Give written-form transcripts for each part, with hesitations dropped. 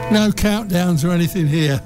No countdowns or anything here.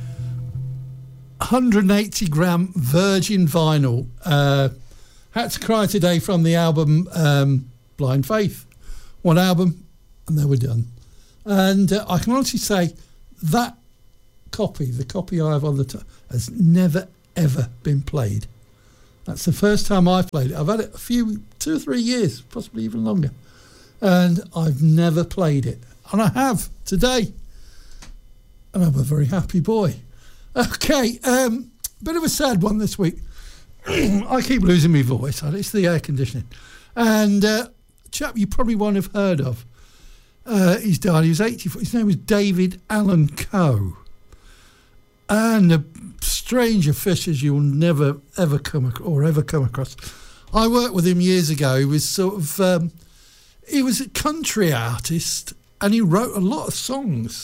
180 gram virgin vinyl. Had to Cry Today from the album Blind Faith. One album and they were done. And I can honestly say that copy, the copy I have on the top, has never ever been played. That's the first time I've played it. I've had it 2 or 3 years, possibly even longer. And I've never played it. And I have today. And I'm a very happy boy. Okay, bit of a sad one this week. I keep losing my voice. It's the air conditioning. And a chap you probably won't have heard of. He's died. He was 84. His name was David Allen Coe. And a stranger fishes you'll never ever come across. I worked with him years ago. He was sort of he was a country artist and he wrote a lot of songs.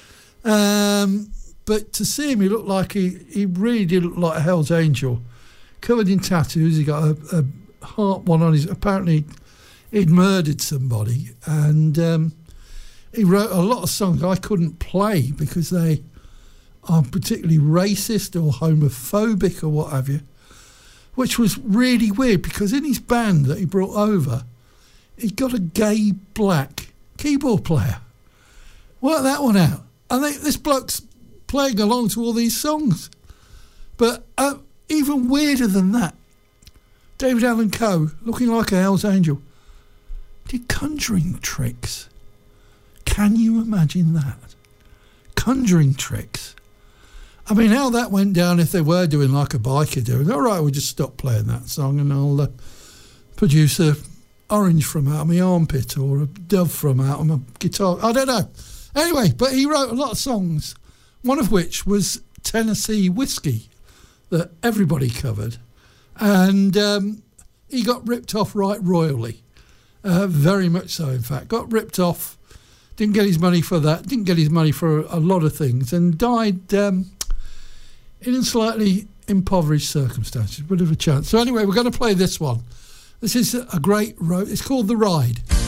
But to see him, he looked like he really did look like a Hell's Angel, covered in tattoos. He got a heart one on his. Apparently, he'd murdered somebody, and he wrote a lot of songs I couldn't play because they are particularly racist or homophobic or what have you, which was really weird because in his band that he brought over, he got a gay black keyboard player. Work that one out. I think this bloke's playing along to all these songs. But even weirder than that, David Allen Coe, looking like a Hell's Angel, did conjuring tricks. Can you imagine that? Conjuring tricks. I mean, how that went down if they were doing like a biker doing, all right, we'll just stop playing that song and I'll produce a orange from out of my armpit or a dove from out of my guitar. I don't know. Anyway, but he wrote a lot of songs, one of which was Tennessee Whiskey that everybody covered. And he got ripped off right royally. Very much so, in fact. Got ripped off, didn't get his money for that, didn't get his money for a lot of things, and died in slightly impoverished circumstances. Bit of a chance. So anyway, we're going to play this one. This is a great road. It's called The Ride.